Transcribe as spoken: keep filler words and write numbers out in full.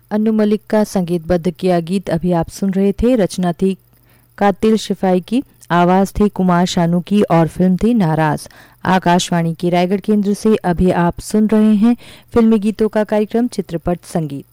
अन्नू मलिक का संगीतबद्ध किया गीत अभी आप सुन रहे थे। रचना थी कातिल शिफाई की, आवाज थी कुमार शानू की और फिल्म थी नाराज। आकाशवाणी के रायगढ़ केंद्र से अभी आप सुन रहे हैं फिल्मी गीतों का कार्यक्रम चित्रपट संगीत।